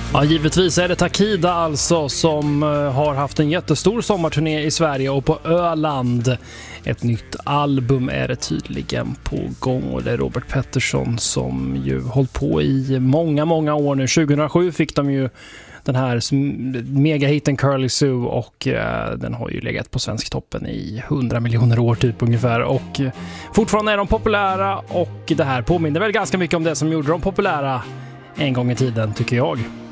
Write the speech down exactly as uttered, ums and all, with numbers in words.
Ja, givetvis är det Takida alltså som har haft en jättestor sommarturné i Sverige och på Öland. Ett nytt album är det tydligen på gång och det är Robert Pettersson som ju hållit på i många, många år nu. tjugohundrasju fick de ju den här megahitten Curly Sue och eh, den har ju legat på Svensktoppen i hundra miljoner år typ ungefär och eh, fortfarande är de populära och det här påminner väl ganska mycket om det som gjorde dem populära en gång i tiden tycker jag.